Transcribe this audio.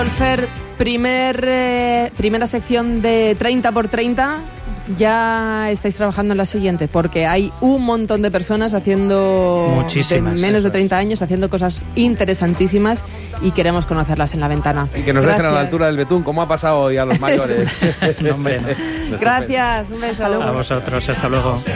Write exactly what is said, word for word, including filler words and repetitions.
Fer, primer, eh, primera sección de treinta por treinta. Ya estáis trabajando en la siguiente, porque hay un montón de personas haciendo Muchísimas, de menos de eso treinta años, haciendo cosas interesantísimas y queremos conocerlas en la ventana. Y que nos Gracias. dejen a la altura del betún, como ha pasado hoy a los mayores. No, hombre, no. Gracias, un beso. A vosotros, hasta luego.